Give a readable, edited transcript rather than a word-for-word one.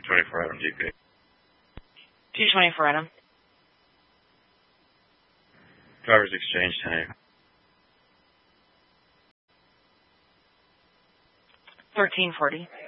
224 Adam GP. 224 Adam. Drivers exchange 10. 1340.